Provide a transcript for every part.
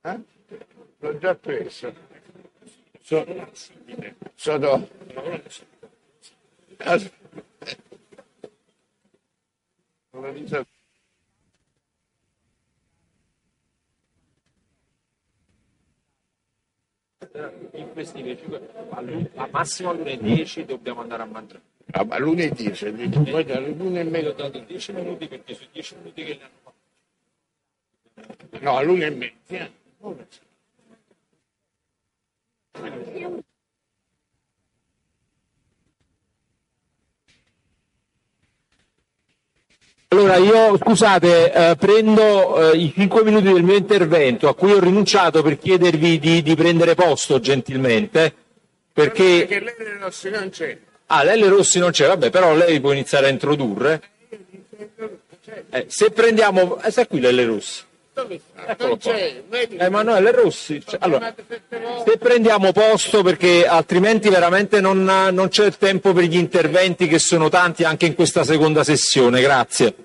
Eh? L'ho già preso. Sono... In questi 25, a massimo alle 10 dobbiamo andare a mangiare. Ah, ma lunedì, poi dalle 1:30. Ho dato 10 minuti perché sui 10 minuti che li hanno fatto. No, all'1:30. Allora io, scusate, prendo i 5 minuti del mio intervento, a cui ho rinunciato per chiedervi di prendere posto gentilmente, perché... Perché l'L Rossi non c'è. Ah, l'L Rossi non c'è, vabbè, però lei può iniziare a introdurre. Se prendiamo... sta qui l'L Rossi. Non c'è, vedi? Emanuele Rossi. Allora, se prendiamo posto, perché altrimenti veramente non c'è tempo per gli interventi che sono tanti anche in questa seconda sessione. Grazie.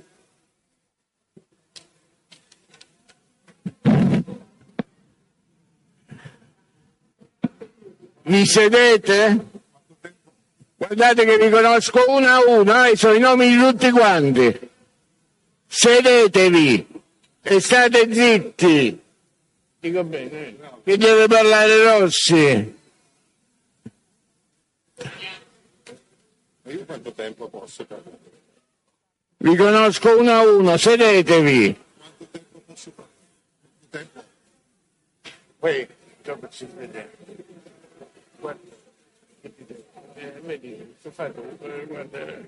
Vi sedete? Guardate che vi conosco uno a uno, sono i nomi di tutti quanti. Sedetevi e state zitti. Dico bene, che deve parlare Rossi? Io quanto tempo posso parlare? Vi conosco uno a uno, sedetevi. Quanto tempo posso parlare? Tempo? Poi, dopo ci vediamo. Guarda, vedi, sto fatto, guarda.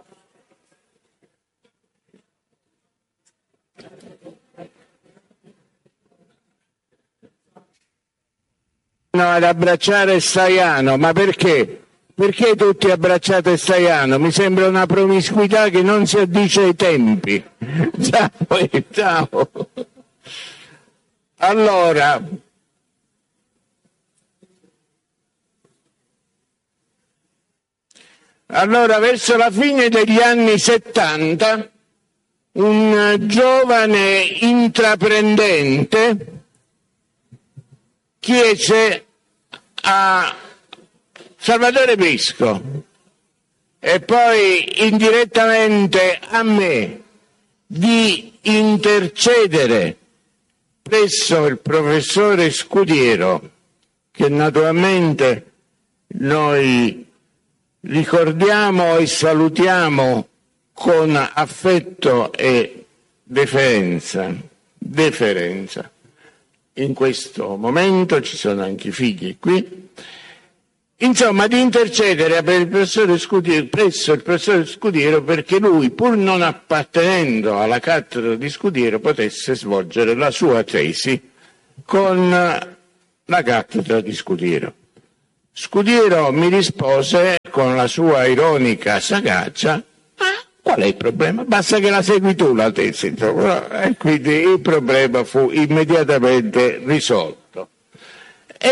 No, ad abbracciare Staiano, ma perché? Perché tutti abbracciate Staiano? Mi sembra una promiscuità che non si addice ai tempi. Ciao, ciao. Allora, verso la fine degli anni 70, un giovane intraprendente chiese a Salvatore Pisco e poi indirettamente a me di intercedere presso il professore Scudiero, che naturalmente noi ricordiamo e salutiamo con affetto e deferenza. In questo momento ci sono anche i figli qui. Insomma, di intercedere per il professore Scudiero, presso il professore Scudiero, perché lui, pur non appartenendo alla cattedra di Scudiero, potesse svolgere la sua tesi con la cattedra di Scudiero. Scudiero mi rispose con la sua ironica sagacia: qual è il problema? Basta che la segui tu la tesi. E quindi il problema fu immediatamente risolto. E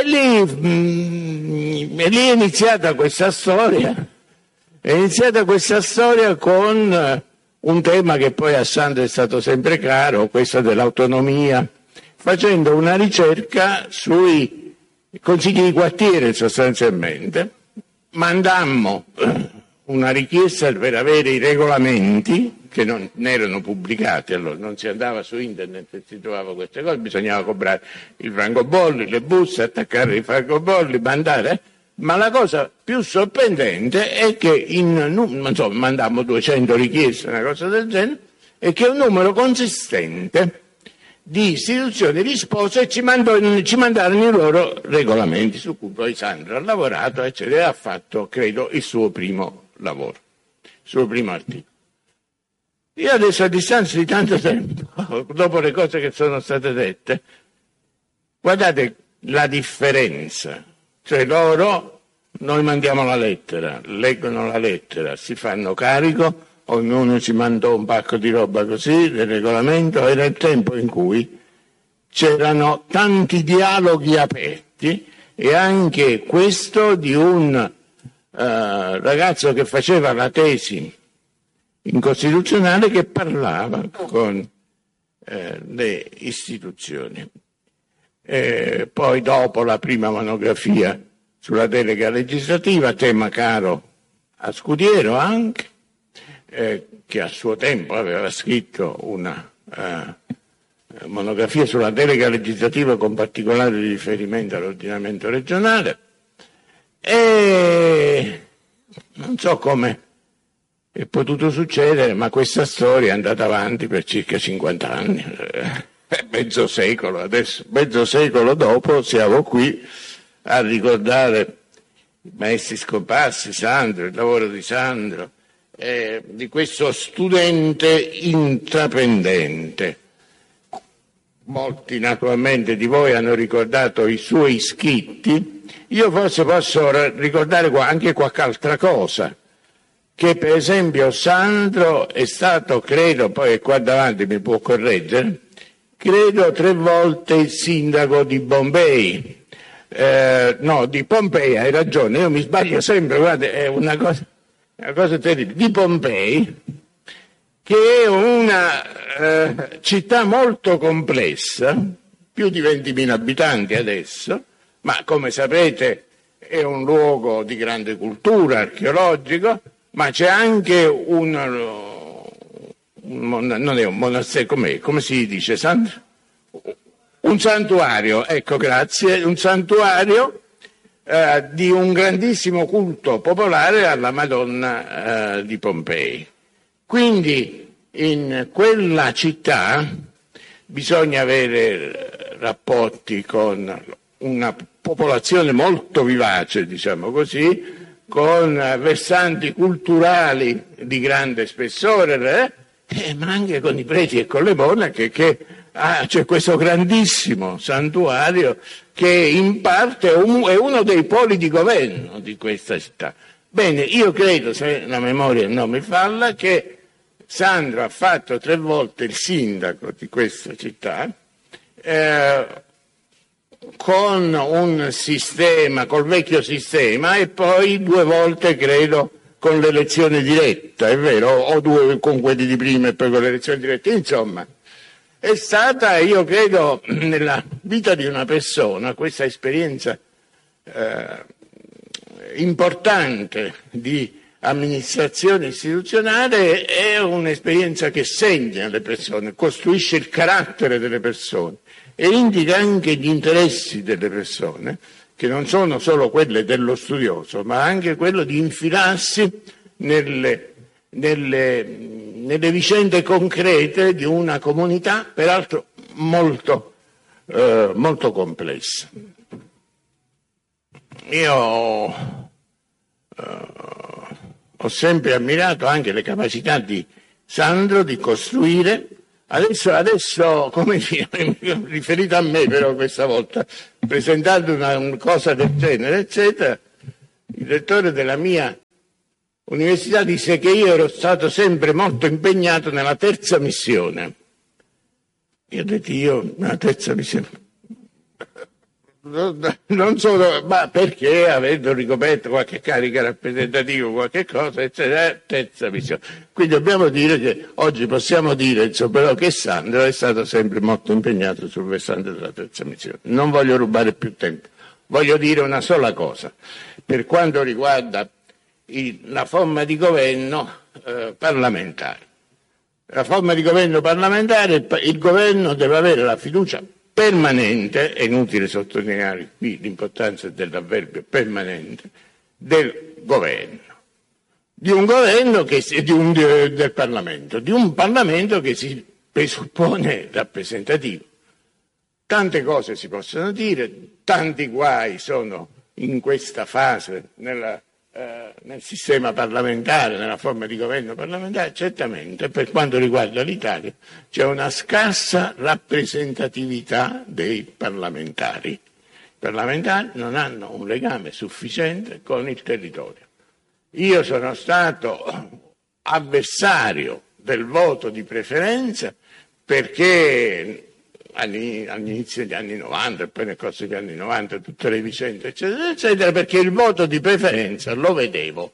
lì è iniziata questa storia. È iniziata questa storia con un tema che poi a Sandro è stato sempre caro, questo dell'autonomia, facendo una ricerca sui consigli di quartiere sostanzialmente. Mandammo una richiesta per avere i regolamenti che non erano pubblicati, allora non si andava su internet e si trovava queste cose, bisognava comprare il francobolli, le buste, attaccare i francobolli, mandare, ma la cosa più sorprendente è che insomma, mandammo 200 richieste, una cosa del genere, e che un numero consistente di istituzioni rispose e ci mandarono i loro regolamenti, su cui poi Sandro ha lavorato, eccetera, e ha fatto, credo, il suo primo lavoro, il suo primo articolo. Io adesso, a distanza di tanto tempo, dopo le cose che sono state dette, guardate la differenza. Cioè noi mandiamo la lettera, leggono la lettera, si fanno carico, ognuno ci mandò un pacco di roba così, del regolamento. Era il tempo in cui c'erano tanti dialoghi aperti, e anche questo di un ragazzo che faceva la tesi in costituzionale, che parlava con le istituzioni. poi dopo la prima monografia sulla delega legislativa, tema caro a Scudiero anche, che a suo tempo aveva scritto una monografia sulla delega legislativa con particolare riferimento all'ordinamento regionale, e non so come è potuto succedere, ma questa storia è andata avanti per circa 50 anni, mezzo secolo. Adesso, mezzo secolo dopo, siamo qui a ricordare i maestri scomparsi, Sandro, il lavoro di Sandro, di questo studente intraprendente. Molti naturalmente di voi hanno ricordato i suoi scritti, io forse posso ricordare anche qualche altra cosa, che per esempio Sandro è stato, credo, poi qua davanti mi può correggere, credo 3 volte il sindaco di Bombay, no, di Pompei, hai ragione, io mi sbaglio sempre, guarda, è una cosa terribile, di Pompei, che è una città molto complessa, più di 20.000 abitanti adesso, ma come sapete è un luogo di grande cultura archeologico, ma c'è anche non è un monastero, come si dice, Sandro? Un santuario, ecco, grazie, un santuario di un grandissimo culto popolare alla Madonna di Pompei. Quindi in quella città bisogna avere rapporti con una popolazione molto vivace, diciamo così, con versanti culturali di grande spessore, ma anche con i preti e con le monache, che c'è questo grandissimo santuario che in parte è uno dei poli di governo di questa città. Bene, io credo, se la memoria non mi falla, che Sandro ha fatto 3 volte il sindaco di questa città, con un sistema, col vecchio sistema, e poi 2 volte, credo, con l'elezione diretta, è vero? O 2 con quelli di prima e poi con l'elezione diretta. Insomma, è stata, io credo, nella vita di una persona, questa esperienza importante di amministrazione istituzionale è un'esperienza che segna le persone, costruisce il carattere delle persone e indica anche gli interessi delle persone, che non sono solo quelle dello studioso, ma anche quello di infilarsi nelle vicende concrete di una comunità, peraltro molto complessa. Io ho sempre ammirato anche le capacità di Sandro di costruire. Adesso, come dire, riferito a me però questa volta, presentando una cosa del genere, eccetera, il rettore della mia università disse che io ero stato sempre molto impegnato nella terza missione. Io ho detto, nella terza missione? Non solo, ma perché avendo ricoperto qualche carica rappresentativa, qualche cosa, eccetera, terza missione. Quindi dobbiamo dire che oggi possiamo dire, insomma, però, che Sandro è stato sempre molto impegnato sul versante della terza missione. Non voglio rubare più tempo, voglio dire una sola cosa. Per quanto riguarda la forma di governo parlamentare. La forma di governo parlamentare, il governo deve avere la fiducia permanente, è inutile sottolineare qui l'importanza dell'avverbio permanente, del governo, di un governo del Parlamento, di un Parlamento che si presuppone rappresentativo. Tante cose si possono dire, tanti guai sono in questa fase nel sistema parlamentare, nella forma di governo parlamentare. Certamente per quanto riguarda l'Italia c'è una scarsa rappresentatività dei parlamentari. I parlamentari non hanno un legame sufficiente con il territorio. Io sono stato avversario del voto di preferenza perché all'inizio degli anni 90 e poi nel corso degli anni 90 tutte le vicende eccetera eccetera, perché il voto di preferenza lo vedevo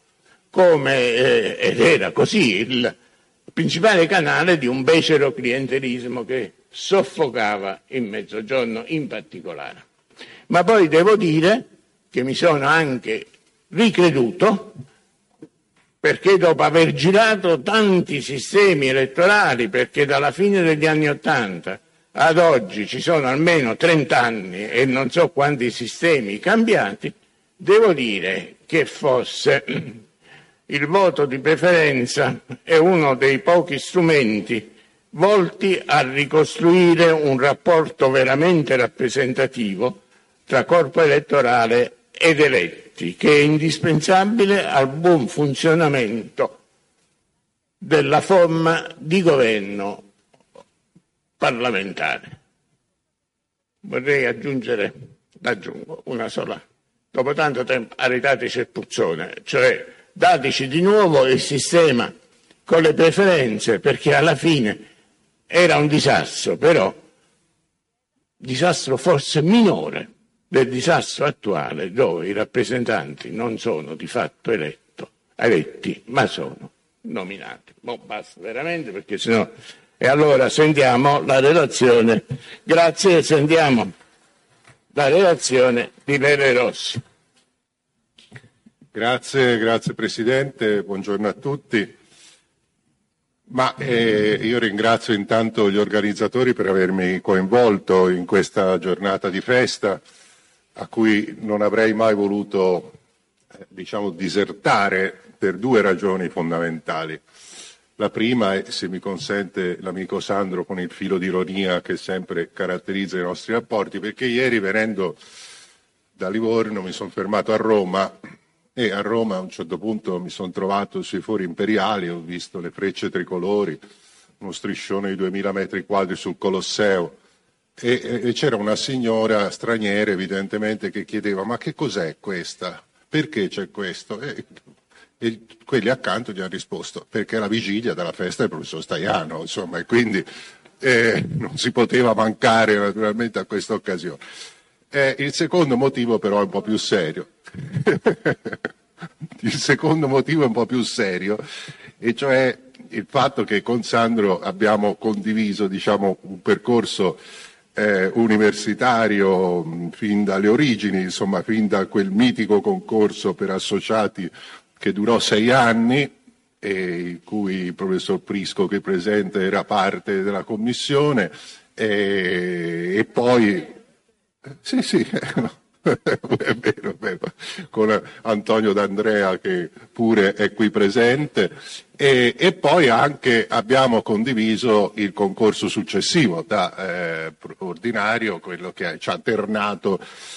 come ed era così il principale canale di un becero clientelismo che soffocava il Mezzogiorno in particolare. Ma poi devo dire che mi sono anche ricreduto, perché dopo aver girato tanti sistemi elettorali, perché dalla fine degli anni '80 ad oggi ci sono almeno 30 anni e non so quanti sistemi cambiati, devo dire che forse il voto di preferenza è uno dei pochi strumenti volti a ricostruire un rapporto veramente rappresentativo tra corpo elettorale ed eletti, che è indispensabile al buon funzionamento della forma di governo parlamentare. Vorrei aggiungo una sola. Dopo tanto tempo aritateci il puzzone, cioè dateci di nuovo il sistema con le preferenze, perché alla fine era un disastro, però disastro forse minore del disastro attuale, dove i rappresentanti non sono di fatto eletti, ma sono nominati. Basta veramente, perché sennò... E allora sentiamo la relazione. Grazie, sentiamo la relazione di Lele Rossi. Grazie Presidente, buongiorno a tutti. Io ringrazio intanto gli organizzatori per avermi coinvolto in questa giornata di festa, a cui non avrei mai voluto, disertare per due ragioni fondamentali. La prima è, se mi consente l'amico Sandro, con il filo di ironia che sempre caratterizza i nostri rapporti, perché ieri, venendo da Livorno, mi sono fermato a Roma e a Roma a un certo punto mi sono trovato sui fori imperiali, ho visto le frecce tricolori, uno striscione di 2000 metri quadri sul Colosseo e c'era una signora straniera evidentemente che chiedeva: ma che cos'è questa? Perché c'è questo? E quelli accanto gli hanno risposto: perché è la vigilia della festa del professor Staiano, insomma, e quindi non si poteva mancare naturalmente a questa occasione. Il secondo motivo però è un po' più serio. Il secondo motivo è un po' più serio, e cioè il fatto che con Sandro abbiamo condiviso, un percorso universitario fin dalle origini, insomma, fin da quel mitico concorso per associati che durò 6 anni e in cui il professor Prisco, che è presente, era parte della commissione, e poi sì, è vero, con Antonio D'Andrea che pure è qui presente, e poi anche abbiamo condiviso il concorso successivo da ordinario, quello che ci ha alternato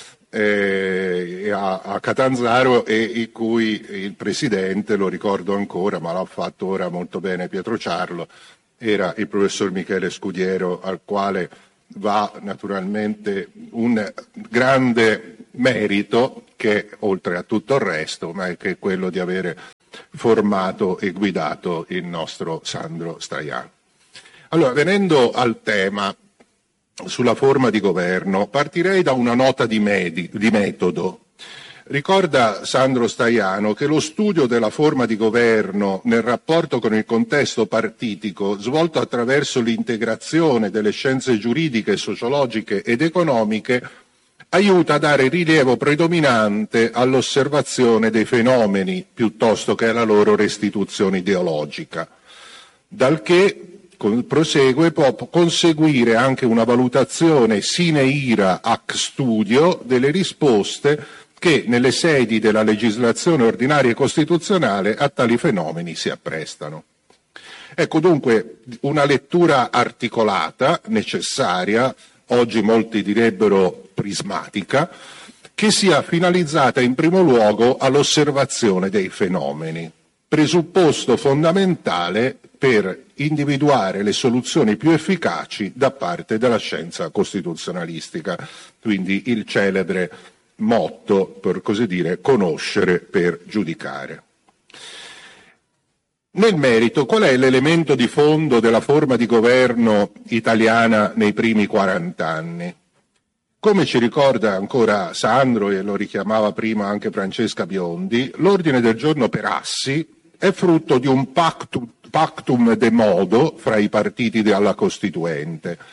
a Catanzaro, e in cui il presidente, lo ricordo ancora, ma l'ha fatto ora molto bene Pietro Ciarlo, era il professor Michele Scudiero, al quale va naturalmente un grande merito, che oltre a tutto il resto, ma è che quello di avere formato e guidato il nostro Sandro Staiano. Allora, venendo al tema sulla forma di governo, partirei da una nota di metodo. Ricorda Sandro Staiano che lo studio della forma di governo nel rapporto con il contesto partitico, svolto attraverso l'integrazione delle scienze giuridiche, sociologiche ed economiche, aiuta a dare rilievo predominante all'osservazione dei fenomeni piuttosto che alla loro restituzione ideologica, dal che prosegue può conseguire anche una valutazione sine ira ac studio delle risposte che nelle sedi della legislazione ordinaria e costituzionale a tali fenomeni si apprestano. Ecco dunque una lettura articolata, necessaria, oggi molti direbbero prismatica, che sia finalizzata in primo luogo all'osservazione dei fenomeni, presupposto fondamentale per individuare le soluzioni più efficaci da parte della scienza costituzionalistica, quindi il celebre motto, per così dire, conoscere per giudicare. Nel merito, qual è l'elemento di fondo della forma di governo italiana nei primi 40 anni? Come ci ricorda ancora Sandro, e lo richiamava prima anche Francesca Biondi, l'ordine del giorno per assi è frutto di un pactum de modo fra i partiti della Costituente,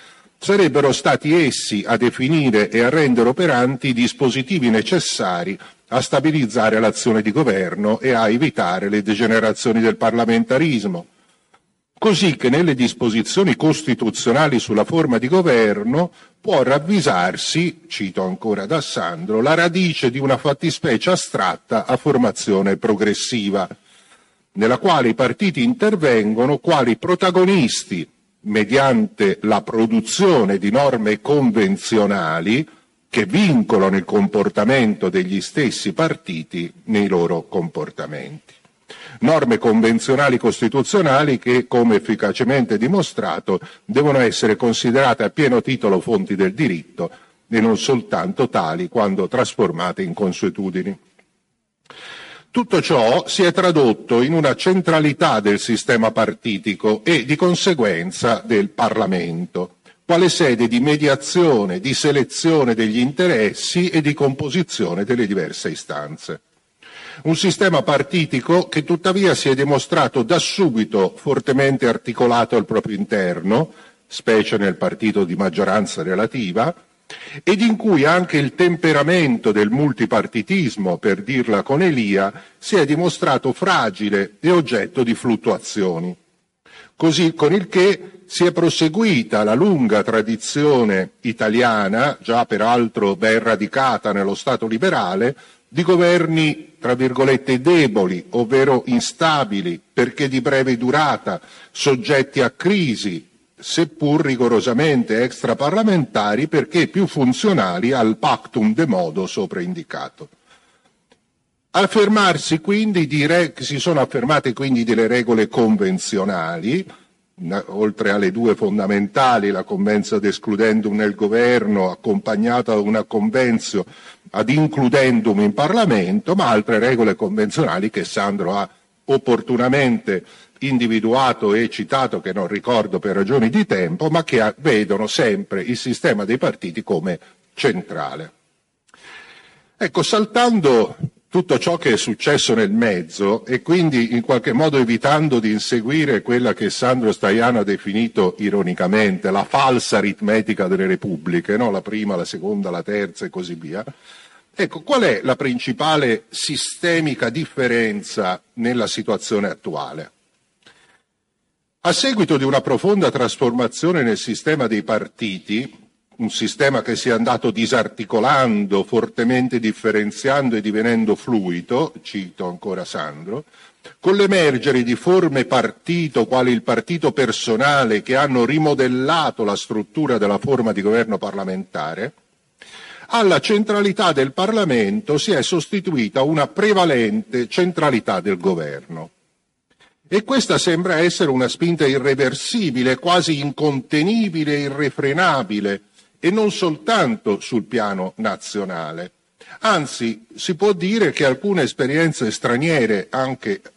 sarebbero stati essi a definire e a rendere operanti i dispositivi necessari a stabilizzare l'azione di governo e a evitare le degenerazioni del parlamentarismo, così che nelle disposizioni costituzionali sulla forma di governo può ravvisarsi, cito ancora da Sandro, la radice di una fattispecie astratta a formazione progressiva, nella quale i partiti intervengono quali protagonisti mediante la produzione di norme convenzionali che vincolano il comportamento degli stessi partiti nei loro comportamenti. Norme convenzionali costituzionali che, come efficacemente dimostrato, devono essere considerate a pieno titolo fonti del diritto e non soltanto tali quando trasformate in consuetudini. Tutto ciò si è tradotto in una centralità del sistema partitico e, di conseguenza, del Parlamento, quale sede di mediazione, di selezione degli interessi e di composizione delle diverse istanze. Un sistema partitico che tuttavia si è dimostrato da subito fortemente articolato al proprio interno, specie nel partito di maggioranza relativa, ed in cui anche il temperamento del multipartitismo, per dirla con Elia, si è dimostrato fragile e oggetto di fluttuazioni. Così con il che si è proseguita la lunga tradizione italiana, già peraltro ben radicata nello Stato liberale, di governi, tra virgolette, deboli, ovvero instabili, perché di breve durata, soggetti a crisi, seppur rigorosamente extraparlamentari, perché più funzionali al pactum de modo sopraindicato. Si sono affermate quindi delle regole convenzionali, oltre alle due fondamentali, la convenzio ad excludendum nel governo, accompagnata da una convenzio ad includendum in Parlamento, ma altre regole convenzionali che Sandro ha opportunamente individuato e citato, che non ricordo per ragioni di tempo, ma che vedono sempre il sistema dei partiti come centrale. Ecco, saltando tutto ciò che è successo nel mezzo e quindi in qualche modo evitando di inseguire quella che Sandro Staiano ha definito ironicamente la falsa aritmetica delle repubbliche, no? La prima, la seconda, la terza e così via. Ecco, qual è la principale sistemica differenza nella situazione attuale? A seguito di una profonda trasformazione nel sistema dei partiti, un sistema che si è andato disarticolando, fortemente differenziando e divenendo fluido, cito ancora Sandro, con l'emergere di forme partito, quali il partito personale, che hanno rimodellato la struttura della forma di governo parlamentare, alla centralità del Parlamento si è sostituita una prevalente centralità del governo. E questa sembra essere una spinta irreversibile, quasi incontenibile e irrefrenabile, e non soltanto sul piano nazionale. Anzi, si può dire che alcune esperienze straniere, anche